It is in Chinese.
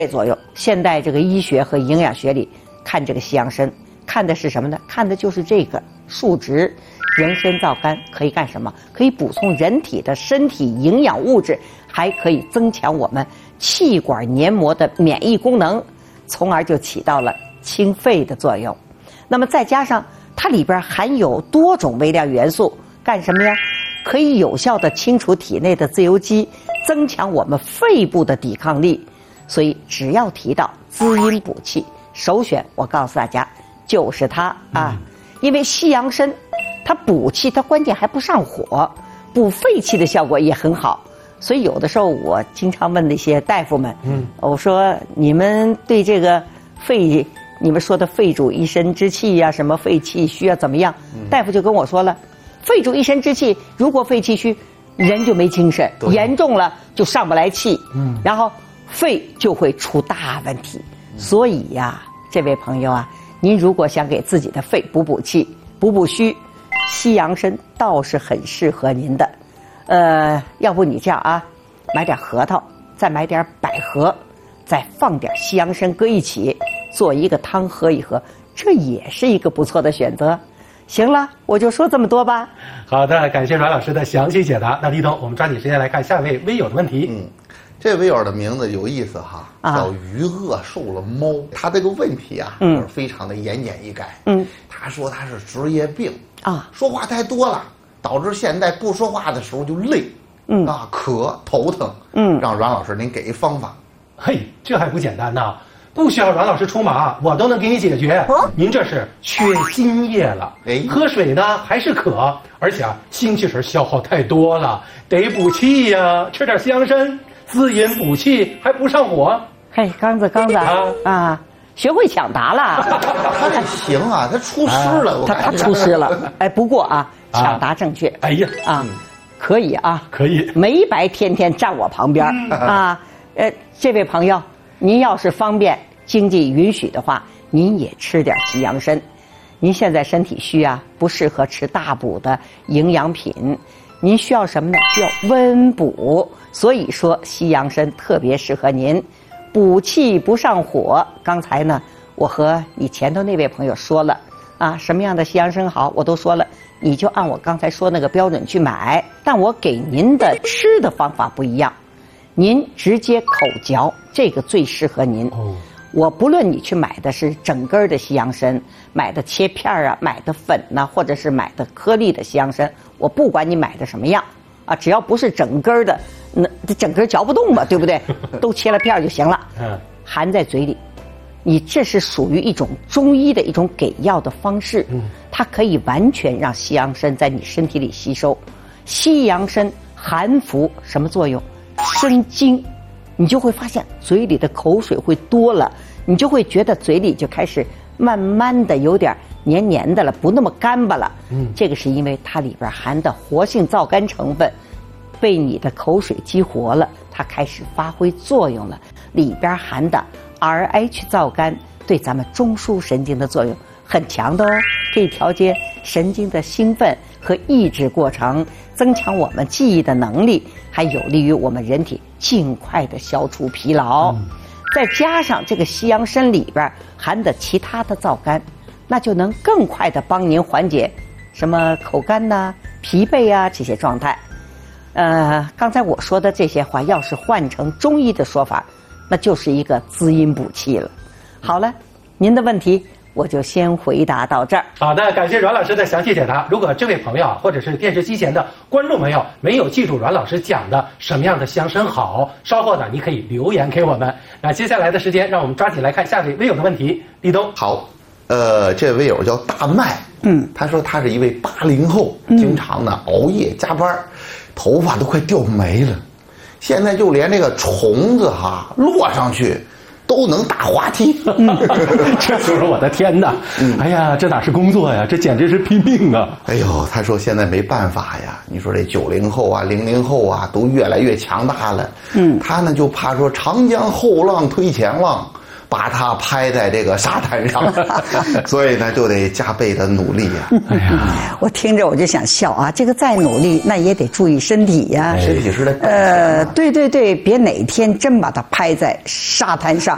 作用。现代这个医学和营养学里看这个西洋参，看的是什么呢？看的就是这个数值。人参皂苷可以干什么？可以补充人体的身体营养物质，还可以增强我们气管黏膜的免疫功能，从而就起到了清肺的作用。那么再加上它里边含有多种微量元素，干什么呀？可以有效地清除体内的自由基，增强我们肺部的抵抗力。所以只要提到滋阴补气，首选我告诉大家就是它啊。因为西洋参它补气，它关键还不上火，补肺气的效果也很好。所以有的时候我经常问那些大夫们，我说你们对这个肺，你们说的肺主一身之气呀，什么肺气虚啊怎么样？大夫就跟我说了，肺主一身之气，如果肺气虚，人就没精神，严重了就上不来气，然后肺就会出大问题。所以呀，这位朋友啊，您如果想给自己的肺补气、补虚，西洋参倒是很适合您的。要不你这样啊，买点核桃，再买点百合，再放点西洋参搁一起，做一个汤喝一喝，这也是一个不错的选择。行了，我就说这么多吧。 好的，感谢阮老师的详细解答。那立冬，我们抓紧时间来看下一位微友的问题。 这微友的名字有意思哈，叫鱼饿瘦了猫。他这个问题啊，就是非常的言简意赅。他说他是职业病啊，说话太多了，导致现在不说话的时候就累，渴头疼。让阮老师您给一方法。 嘿，这还不简单呢，不需要阮老师出马，我都能给你解决。您这是缺津液了，喝水呢还是渴，而且精气神消耗太多了，得补气呀，吃点西洋参。滋阴补气还不上火？ 嘿，刚子啊，学会抢答了。 他这行啊，他出师了， 他出师了。哎，不过啊，抢答正确。 哎呀可以啊， 可以， 没白天天站我旁边啊。这位朋友，您要是方便、经济允许的话，您也吃点西洋参。您现在身体虚啊，不适合吃大补的营养品。您需要什么呢？需要温补，所以说西洋参特别适合您，补气不上火。刚才呢，我和你前头那位朋友说了啊，什么样的西洋参好，我都说了，你就按我刚才说那个标准去买。但我给您的吃的方法不一样，您直接口嚼，这个最适合您。我不论你去买的是整根的西洋参，买的切片啊，买的粉呐，或者是买的颗粒的西洋参，我不管你买的什么样啊，只要不是整根的，那整根嚼不动嘛，对不对？都切了片就行了。含在嘴里，你这是属于一种中医的一种给药的方式，它可以完全让西洋参在你身体里吸收。西洋参含服什么作用？生津。你就会发现嘴里的口水会多了，你就会觉得嘴里就开始慢慢的有点黏黏的了，不那么干巴了。这个是因为它里边含的活性皂苷成分被你的口水激活了，它开始发挥作用了。里边含的 RH 皂苷对咱们中枢神经的作用很强的哦，可以调节神经的兴奋和抑制过程，增强我们记忆的能力，还有利于我们人体尽快的消除疲劳。再加上这个西洋参里边含的其他的皂苷，那就能更快的帮您缓解什么口干呐、疲惫啊这些状态。刚才我说的这些话，要是换成中医的说法，那就是一个滋阴补气了。好了，您的问题我就先回答到这儿。 好的，感谢阮老师的详细解答。如果这位朋友或者是电视机前的观众朋友没有记住阮老师讲的什么样的西洋参好，稍后呢你可以留言给我们。那接下来的时间，让我们抓紧来看下位微友的问题。立冬好，这位友叫大麦，他说他是一位80后，经常呢熬夜加班，头发都快掉没了，现在就连这个虫子落上去都能打滑梯。 这就是我的天哪！哎呀，这哪是工作呀，这简直是拼命啊！ 哎呦，他说现在没办法呀，你说这90后啊、00后啊都越来越强大了。他呢就怕说长江后浪推前浪，把他拍在这个沙滩上，所以呢就得加倍的努力呀。 哎呀，我听着我就想笑啊！这个再努力，那也得注意身体呀。 身体是的。 对，别哪天真把他拍在沙滩上。